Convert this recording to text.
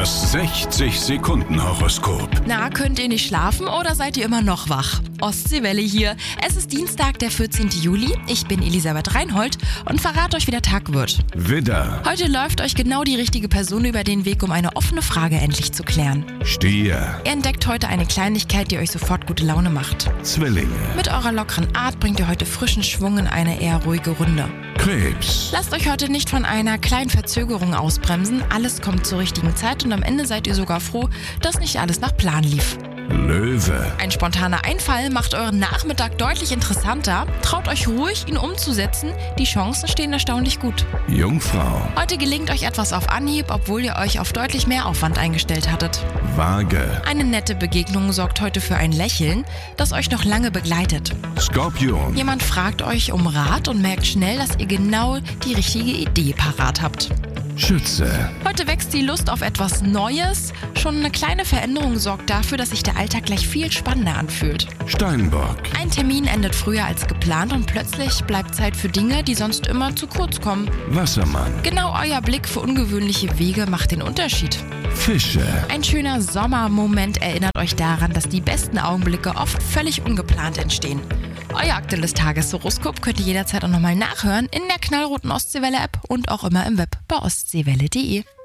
Das 60-Sekunden-Horoskop. Na, könnt ihr nicht schlafen oder seid ihr immer noch wach? Ostseewelle hier. Es ist Dienstag, der 14. Juli. Ich bin Elisabeth Reinhold und verrate euch, wie der Tag wird. Widder, Heute läuft euch genau die richtige Person über den Weg, um eine offene Frage endlich zu klären. Stier, Ihr entdeckt heute eine Kleinigkeit, die euch sofort gute Laune macht. Zwillinge, Mit eurer lockeren Art bringt ihr heute frischen Schwung in eine eher ruhige Runde. Krebs, Lasst euch heute nicht von einer kleinen Verzögerung ausbremsen. Alles kommt zur richtigen Zeit und am Ende seid ihr sogar froh, dass nicht alles nach Plan lief. Löwe, Ein spontaner Einfall macht euren Nachmittag deutlich interessanter. Traut euch ruhig, ihn umzusetzen. Die Chancen stehen erstaunlich gut. Jungfrau, Heute gelingt euch etwas auf Anhieb, obwohl ihr euch auf deutlich mehr Aufwand eingestellt hattet. Waage, Eine nette Begegnung sorgt heute für ein Lächeln, das euch noch lange begleitet. Skorpion, Jemand fragt euch um Rat und merkt schnell, dass ihr genau die richtige Idee parat habt. Schütze, Heute wächst die Lust auf etwas Neues. Schon eine kleine Veränderung sorgt dafür, dass sich der Alltag gleich viel spannender anfühlt. Steinbock, Ein Termin endet früher als geplant und plötzlich bleibt Zeit für Dinge, die sonst immer zu kurz kommen. Wassermann, Genau euer Blick für ungewöhnliche Wege macht den Unterschied. Fische, Ein schöner Sommermoment erinnert euch daran, dass die besten Augenblicke oft völlig ungeplant entstehen. Euer aktuelles Tageshoroskop könnt ihr jederzeit auch nochmal nachhören in der knallroten Ostseewelle-App und auch immer im Web bei ostseewelle.de.